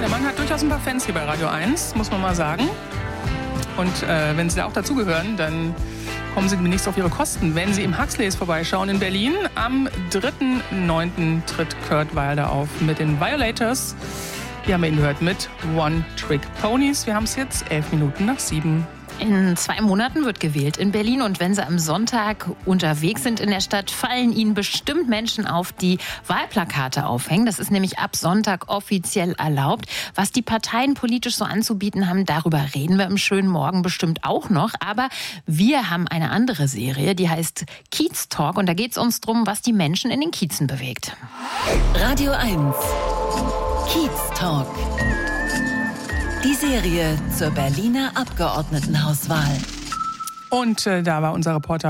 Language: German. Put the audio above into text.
der Mann hat durchaus ein paar Fans hier bei Radio 1, muss man mal sagen. Und wenn Sie da auch dazugehören, dann kommen Sie demnächst auf Ihre Kosten, wenn Sie im Huxleys vorbeischauen in Berlin. Am 3.9. tritt Kurt Wilder auf mit den Violators. Wir haben ihn gehört mit One Trick Ponies. Wir haben es jetzt 7:11. In 2 Monaten wird gewählt in Berlin und wenn Sie am Sonntag unterwegs sind in der Stadt, fallen Ihnen bestimmt Menschen auf, die Wahlplakate aufhängen. Das ist nämlich ab Sonntag offiziell erlaubt. Was die Parteien politisch so anzubieten haben, darüber reden wir im schönen Morgen bestimmt auch noch. Aber wir haben eine andere Serie, die heißt Kiez Talk und da geht es uns drum, was die Menschen in den Kiezen bewegt. Radio 1 Kiez Talk. Die Serie zur Berliner Abgeordnetenhauswahl. Und da war unser Reporter